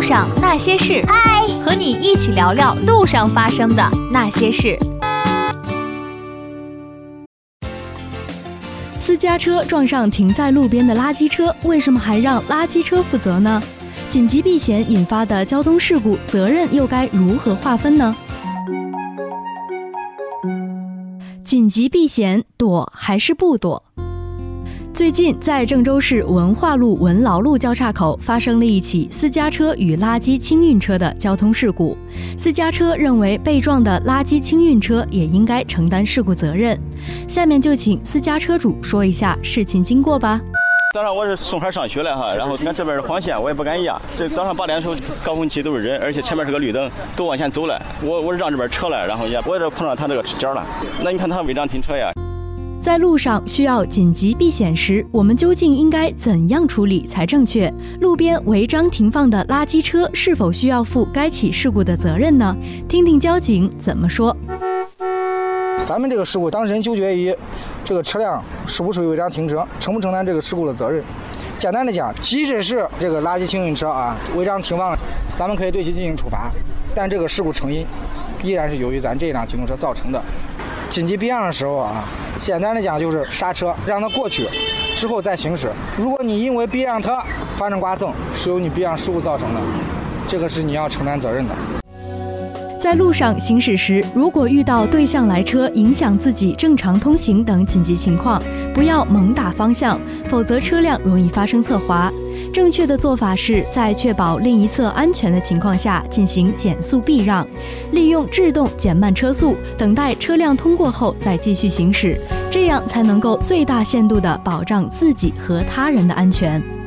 路上那些事，嗨，和你一起聊聊路上发生的那些事。 私家车撞上停在路边的垃圾车，为什么还让垃圾车负责呢？紧急避险引发的交通事故，责任又该如何划分呢？紧急避险，躲还是不躲？最近在郑州市文化路文劳路交叉口发生了一起私家车与垃圾清运车的交通事故。私家车认为被撞的垃圾清运车也应该承担事故责任。下面就请私家车主说一下事情经过吧。 早上我是送孩上学来哈，然后看这边是黄线，我也不敢压。这早上8点的时候，高峰期都是人，而且前面是个绿灯，都往前走了。我是让这边车来，然后我这碰上他这个角了。那你看他违章停车呀？ 在路上需要紧急避险时，我们究竟应该怎样处理才正确？路边违章停放的垃圾车是否需要负该起事故的责任呢？听听交警怎么说。 咱们这个事故当事人纠结于这个车辆是不是违章停车，承不承担这个事故的责任。简单的讲，即使是这个垃圾清运车违章停放，咱们可以对其进行处罚，但这个事故成因依然是由于咱这辆机动车造成的。紧急避让的时候简单的讲就是刹车，让它过去之后再行驶。如果你因为避让它发生刮蹭，是由你避让事故造成的，这个是你要承担责任的。 在路上行驶时，如果遇到对向来车影响自己正常通行等紧急情况，不要猛打方向，否则车辆容易发生侧滑。正确的做法是在确保另一侧安全的情况下进行减速避让，利用制动减慢车速，等待车辆通过后再继续行驶，这样才能够最大限度地保障自己和他人的安全。